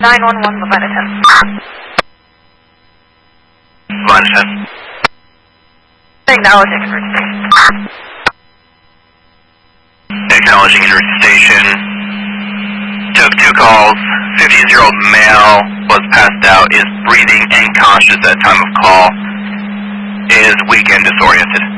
911, Levina 10. Levina 10. Acknowledging emergency. Acknowledging emergency station. Took 2 calls. 50-year-old male was passed out, is breathing and conscious at time of call, is weak and disoriented.